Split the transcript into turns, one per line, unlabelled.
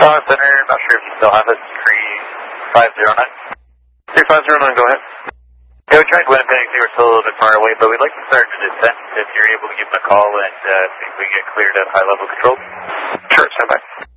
Center, not sure if you still have it, 3509.
3509, go ahead.
Yeah, we tried Winnipeg, they were still a little bit far away, but we'd like to start the descent if you're able to give them a call and see if we get cleared at high level control.
Sure, stand by.